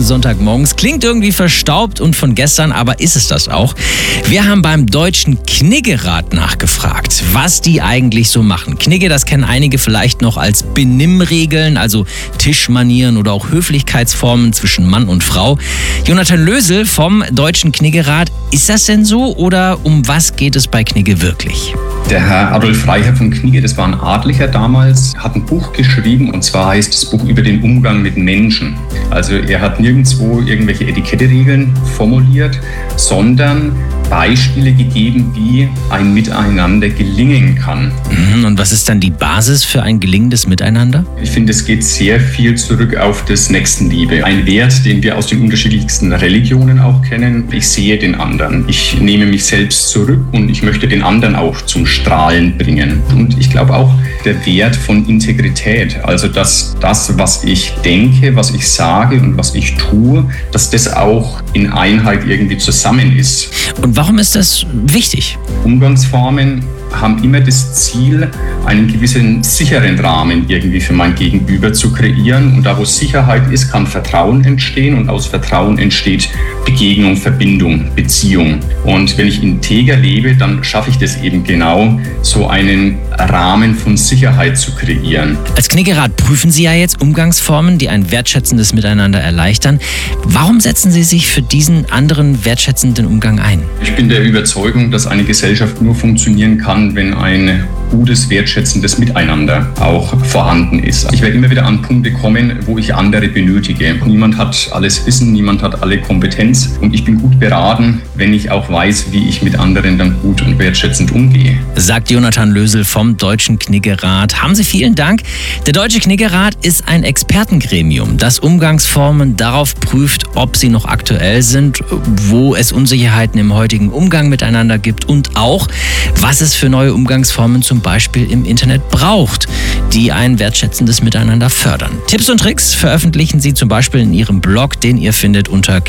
Sonntagmorgens. Klingt irgendwie verstaubt und von gestern, aber ist es das auch? Wir haben beim Deutschen Kniggerat nachgefragt, was die eigentlich so machen. Knigge, das kennen einige vielleicht noch als Benimmregeln, also Tischmanieren oder auch Höflichkeitsformen zwischen Mann und Frau. Jonathan Lösel vom Deutschen Kniggerat, ist das denn so oder um was geht es bei Knigge wirklich? Der Herr Adolf Freiherr von Knigge, das war ein Adliger damals, hat ein Buch geschrieben und zwar heißt das Buch über den Umgang mit Menschen. Also er hat nirgendwo irgendwelche Etiketteregeln formuliert, sondern Beispiele gegeben, wie ein Miteinander gelingen kann. Und was ist dann die Basis für ein gelingendes Miteinander? Ich finde, es geht sehr viel zurück auf das Nächstenliebe. Ein Wert, den wir aus den unterschiedlichsten Religionen auch kennen. Ich sehe den anderen. Ich nehme mich selbst zurück und ich möchte den anderen auch zum Strahlen bringen. Und ich glaube auch der Wert von Integrität. Also, dass das, was ich denke, was ich sage und was ich tue, dass das auch in Einheit irgendwie zusammen ist. Und warum ist das wichtig? Umgangsformen haben immer das Ziel, einen gewissen sicheren Rahmen irgendwie für mein Gegenüber zu kreieren. Und da, wo Sicherheit ist, kann Vertrauen entstehen und aus Vertrauen entsteht Begegnung, Verbindung, Beziehung. Und wenn ich integer lebe, dann schaffe ich das eben genau, so einen Rahmen von Sicherheit zu kreieren. Als Kniggerat prüfen Sie ja jetzt Umgangsformen, die ein wertschätzendes Miteinander erleichtern. Warum setzen Sie sich für diesen anderen wertschätzenden Umgang ein? Ich bin der Überzeugung, dass eine Gesellschaft nur funktionieren kann, wenn ein gutes, wertschätzendes Miteinander auch vorhanden ist. Ich werde immer wieder an Punkte kommen, wo ich andere benötige. Niemand hat alles Wissen, niemand hat alle Kompetenz und ich bin gut beraten, wenn ich auch weiß, wie ich mit anderen dann gut und wertschätzend umgehe. Sagt Jonathan Lösel vom Deutschen Kniggerat. Haben Sie vielen Dank. Der Deutsche Kniggerat ist ein Expertengremium, das Umgangsformen darauf prüft, ob sie noch aktuell sind, wo es Unsicherheiten im heutigen Umgang miteinander gibt und auch, was es für neue Umgangsformen zum Beispiel im Internet braucht, die ein wertschätzendes Miteinander fördern. Tipps und Tricks veröffentlichen Sie zum Beispiel in Ihrem Blog, den ihr findet unter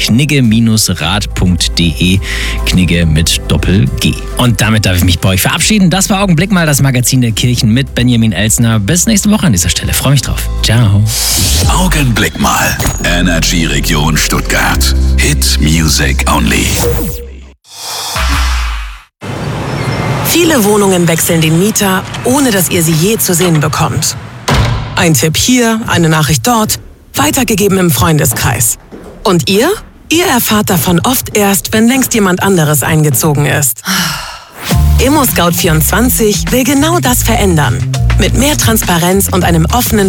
knigge-rat.de, Knigge mit Doppel-G. Und damit darf ich mich bei euch verabschieden. Das war Augenblick mal, das Magazin der Kirchen mit Benjamin Elsner. Bis nächste Woche an dieser Stelle. Freue mich drauf. Ciao. Augenblick mal. Energy Region Stuttgart. Hit Music Only. Viele Wohnungen wechseln den Mieter, ohne dass ihr sie je zu sehen bekommt. Ein Tipp hier, eine Nachricht dort, weitergegeben im Freundeskreis. Und ihr? Ihr erfahrt davon oft erst, wenn längst jemand anderes eingezogen ist. ImmoScout24 will genau das verändern. Mit mehr Transparenz und einem offenen